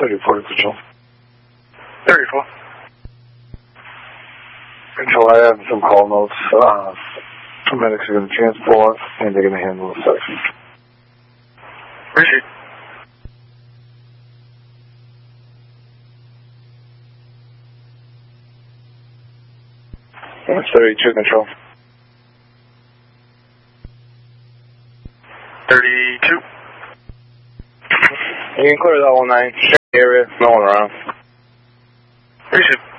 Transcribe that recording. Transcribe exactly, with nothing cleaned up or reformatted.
thirty-four to Control. thirty-four. Control, I have some call notes. Uh, medics are going to transport, and they're going to handle the section. Appreciate it. That's thirty-two, Control. thirty-two. You can clear the whole nine area, no one around. Appreciate it.